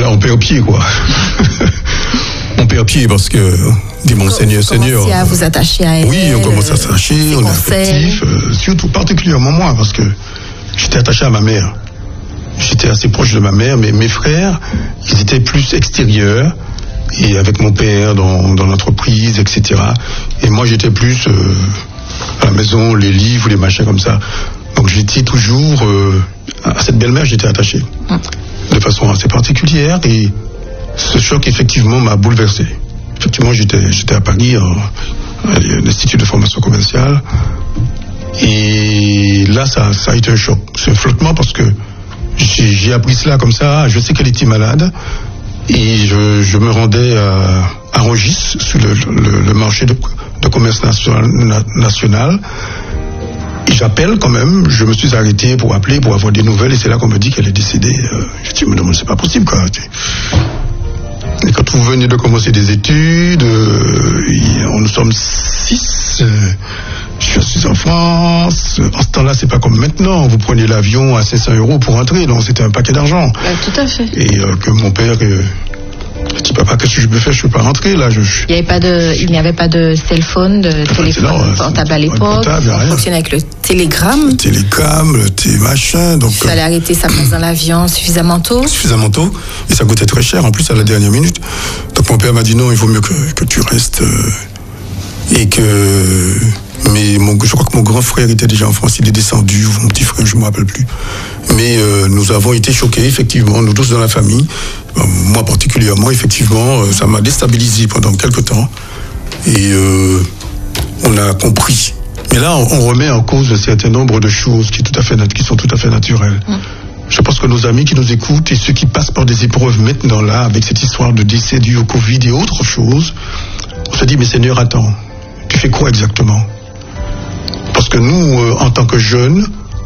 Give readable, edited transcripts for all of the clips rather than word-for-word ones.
là, on perd pied, quoi. On perd pied parce que, dit mon Seigneur, Seigneur. À vous attacher à elle. Oui, on commence à s'attacher, on est affectif, surtout particulièrement moi, parce que j'étais attaché à ma mère. J'étais assez proche de ma mère, mais mes frères, ils étaient plus extérieurs, et avec mon père dans l'entreprise, etc. Et moi, j'étais plus à la maison, les livres, les machins comme ça. Donc j'étais toujours, à cette belle-mère, j'étais attaché. De façon assez particulière, et ce choc, effectivement, m'a bouleversé. Effectivement, j'étais à Paris, à l'Institut de formation commerciale, et là, ça a été un choc. C'est un flottement parce que j'ai appris cela comme ça. Je sais qu'elle était malade, et je me rendais à Rungis, sur le marché de commerce national. Et j'appelle quand même, je me suis arrêté pour appeler, pour avoir des nouvelles, et c'est là qu'on me dit qu'elle est décédée. Je dis, mais non, c'est pas possible, quoi. Et quand vous venez de commencer des études, nous sommes 6, je suis en France. En ce temps-là, c'est pas comme maintenant. Vous prenez l'avion à 500 € pour entrer, donc c'était un paquet d'argent. Tout à fait. Et que mon père... Je dis, papa, qu'est-ce que je peux faire? Je ne peux pas rentrer là. Il n'y avait pas de cell phone, de téléphone portable à l'époque. On fonctionnait avec le télégramme. Le télégramme, le machin. Donc, il fallait arrêter sa place dans l'avion suffisamment tôt. Suffisamment tôt. Et ça coûtait très cher, en plus, à la dernière minute. Donc mon père m'a dit non, il vaut mieux que tu restes. Et que... Mais je crois que mon grand frère était déjà en France, il est descendu, ou mon petit frère, je ne me rappelle plus. Mais nous avons été choqués, effectivement, nous tous dans la famille. Moi particulièrement, effectivement, ça m'a déstabilisé pendant quelques temps. Et on a compris. Mais là, on remet en cause un certain nombre de choses qui sont tout à fait naturelles. Je pense que nos amis qui nous écoutent et ceux qui passent par des épreuves maintenant là, avec cette histoire de décès dû au Covid et autre chose, on se dit, mais Seigneur, attends, tu fais quoi exactement? Parce que nous, en tant que jeunes,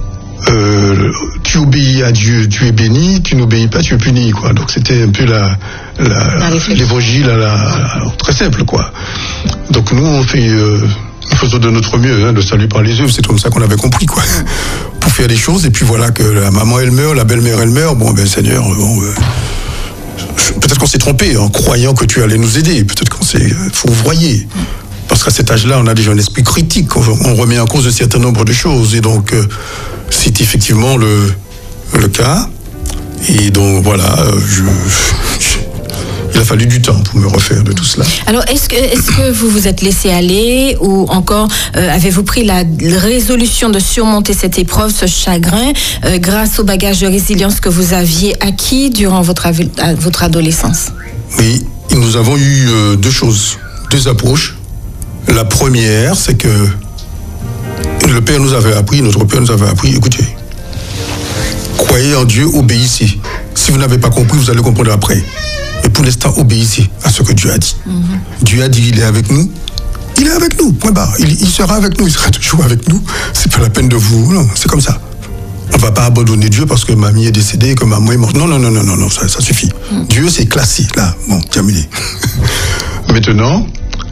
tu obéis à Dieu, tu es béni, tu n'obéis pas, tu es puni, quoi. Donc c'était un peu l'évangile très simple, quoi. Donc nous, nous faisons de notre mieux, le salut par les œuvres, c'est comme ça qu'on avait compris, quoi. Pour faire des choses, et puis voilà que la maman elle meurt, la belle-mère elle meurt, bon ben Seigneur, peut-être qu'on s'est trompé en croyant que tu allais nous aider, peut-être qu'on s'est fourvoyé. Parce qu'à cet âge-là, on a déjà un esprit critique, on remet en cause un certain nombre de choses, et donc c'est effectivement le cas, et donc voilà, il a fallu du temps pour me refaire de tout cela. Alors, est-ce que vous vous êtes laissé aller, ou encore avez-vous pris la résolution de surmonter cette épreuve, ce chagrin, grâce au bagage de résilience que vous aviez acquis durant votre adolescence? Oui, nous avons eu deux approches. La première, c'est que notre père nous avait appris, écoutez, croyez en Dieu, obéissez. Si vous n'avez pas compris, vous allez comprendre après. Et pour l'instant, obéissez à ce que Dieu a dit. Dieu a dit, il est avec nous. Il est avec nous, point barre. Il sera avec nous, il sera toujours avec nous. C'est pas la peine de vous... Non, c'est comme ça. On ne va pas abandonner Dieu parce que mamie est décédée, que maman est morte. Non, ça suffit. Dieu, c'est classique, là. Bon, terminé. Maintenant...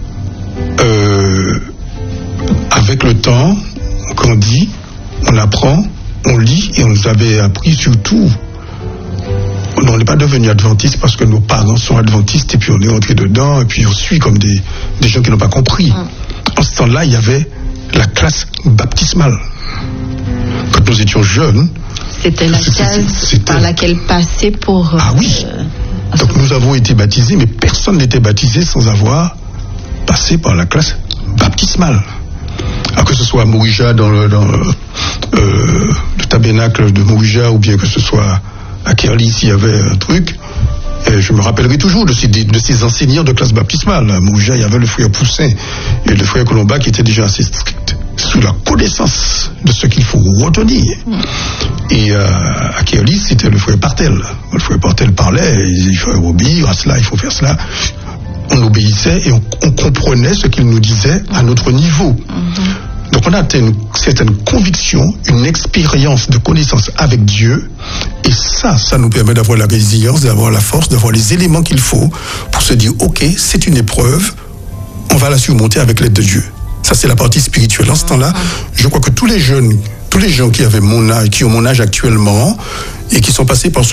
avec le temps, on grandit, on apprend, on lit, et on nous avait appris surtout. On n'est pas devenu adventiste parce que nos parents sont adventistes, et puis on est entré dedans, et puis on suit comme des gens qui n'ont pas compris. En ce temps-là, il y avait la classe baptismale. Quand nous étions jeunes... C'était la case par laquelle passer pour... Ah oui. Donc nous avons été baptisés, mais personne n'était baptisé sans avoir passé par la classe baptismale. Alors que ce soit à Mourija, dans le tabernacle de Mourija, ou bien que ce soit à Kerly, s'il y avait un truc, et je me rappellerai toujours de ces enseignants de classe baptismale. À Mourija, il y avait le frère Poussin et le frère Colomba qui étaient déjà assez stricts sur la connaissance de ce qu'il faut retenir. Et à Kerly, c'était le frère Partel. Le frère Partel parlait, il faut obéir à cela, il faut faire cela. On obéissait et on comprenait ce qu'il nous disait à notre niveau. Donc on a atteint une certaine conviction, une expérience de connaissance avec Dieu, et ça nous permet d'avoir la résilience, d'avoir la force, d'avoir les éléments qu'il faut pour se dire, ok, c'est une épreuve, on va la surmonter avec l'aide de Dieu. Ça, c'est la partie spirituelle. En ce temps-là, je crois que tous les gens qui avaient mon âge, qui ont mon âge actuellement, et qui sont passés par ce